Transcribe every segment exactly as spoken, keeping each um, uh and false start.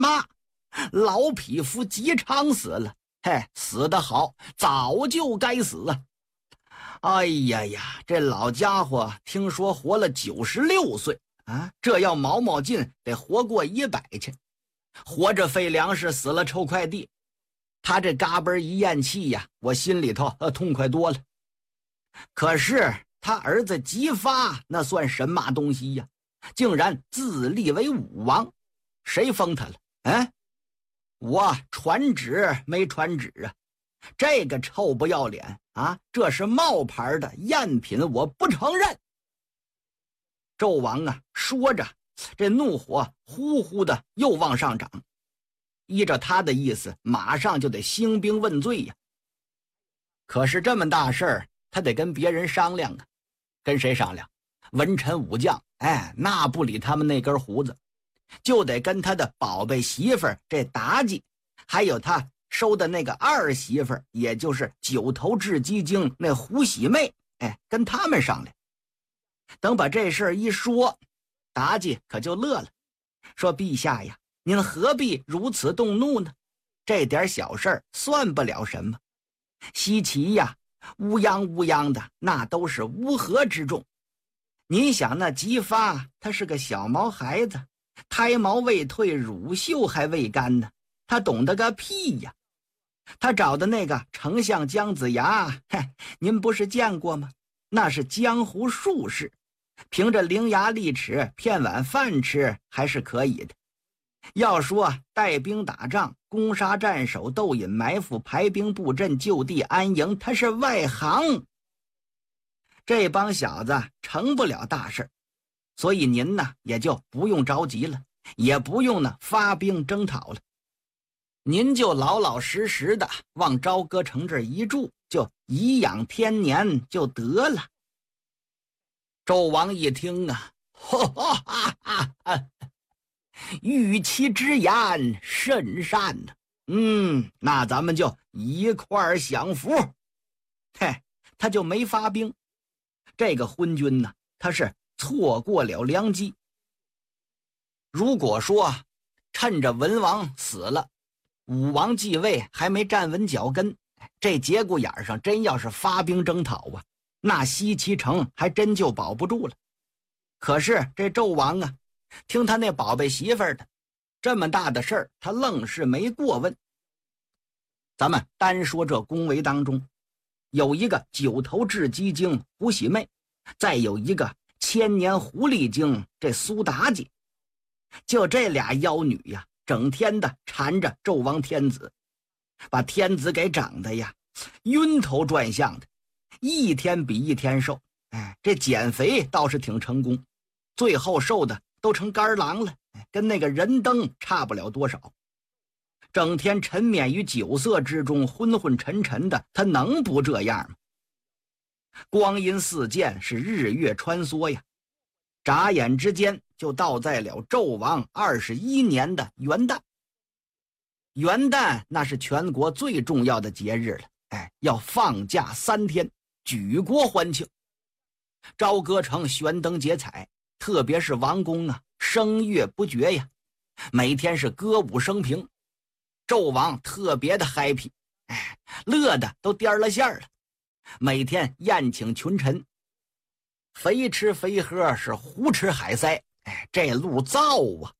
妈，老匹夫姬昌死了，嘿，死得好，早就该死啊！哎呀呀，这老家伙听说活了九十六岁啊，这要毛毛劲得活过一百去。活着费粮食，死了臭快递。他这嘎嘣一咽气呀，我心里头呃痛快多了。可是他儿子姬发那算神马东西呀，竟然自立为武王，谁封他了？嗯，我传旨没传旨啊？这个臭不要脸啊！这是冒牌的赝品，我不承认。纣王啊，说着，这怒火呼呼的又往上涨。依照他的意思，马上就得兴兵问罪呀。可是这么大事儿，他得跟别人商量啊。跟谁商量？文臣武将，哎，那不理他们那根胡子，就得跟他的宝贝媳妇儿这妲己，还有他收的那个二媳妇儿，也就是九头雉鸡精那胡喜妹，哎，跟他们商量。等把这事儿一说，妲己可就乐了，说：“陛下呀，您何必如此动怒呢？这点小事儿算不了什么。西岐呀，乌泱乌泱的，那都是乌合之众。您想那姬发，他是个小毛孩子，胎毛未退，乳臭还未干呢，他懂得个屁呀！他找的那个丞相姜子牙，嘿，您不是见过吗？那是江湖术士，凭着伶牙俐齿骗碗饭吃还是可以的。要说带兵打仗，攻杀战守，斗隐埋伏，排兵布阵，就地安营，他是外行。这帮小子成不了大事，所以您呢也就不用着急了，也不用呢发兵征讨了。您就老老实实的往朝歌城这一住，就颐养天年就得了。纣王一听啊，哈哈哈哈哈，玉其之言甚善呢、啊。嗯，那咱们就一块儿享福。嘿，他就没发兵。这个昏君呢，他是错过了良机。如果说趁着文王死了，武王继位还没站稳脚跟，这节骨眼上真要是发兵征讨啊，那西岐城还真就保不住了。可是这纣王啊，听他那宝贝媳妇儿的，这么大的事儿他愣是没过问。咱们单说这宫闱当中，有一个九头雉鸡精胡喜妹，再有一个千年狐狸精这苏妲己。就这俩妖女呀，整天的缠着纣王天子，把天子给整的呀晕头转向的，一天比一天瘦。哎，这减肥倒是挺成功，最后瘦的都成干狼了，跟那个人灯差不了多少。整天沉湎于酒色之中，昏昏沉沉的，他能不这样吗？光阴似箭，是日月穿梭呀，眨眼之间就到在了纣王二十一年的元旦。元旦那是全国最重要的节日了，哎，要放假三天，举国欢庆。朝歌城悬灯结彩，特别是王宫啊，声乐不绝呀，每天是歌舞升平。纣王特别的 happy， 哎，乐的都颠了线了。每天宴请群臣，肥吃肥喝，是胡吃海塞，哎，这路造啊！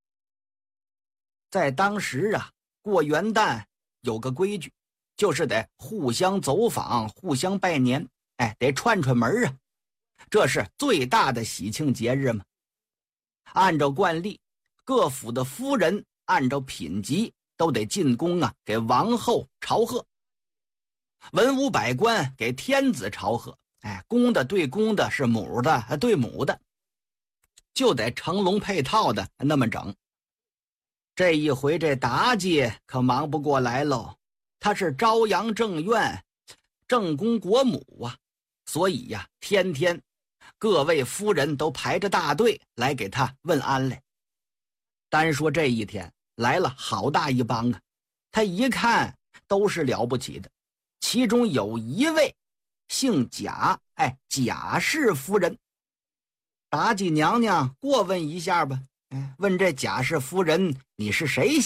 在当时啊，过元旦有个规矩，就是得互相走访，互相拜年，哎，得串串门啊，这是最大的喜庆节日嘛。按照惯例，各府的夫人按照品级都得进宫啊，给王后朝贺。文武百官给天子朝贺，哎，公的对公的，是母的对母的，就得成龙配套的那么整。这一回这妲己可忙不过来喽，她是朝阳正院正宫国母啊，所以呀，天天各位夫人都排着大队来给她问安来。单说这一天来了好大一帮啊，他一看都是了不起的。其中有一位姓贾，哎，贾氏夫人。妲己娘娘过问一下吧， 问这贾氏夫人，你是谁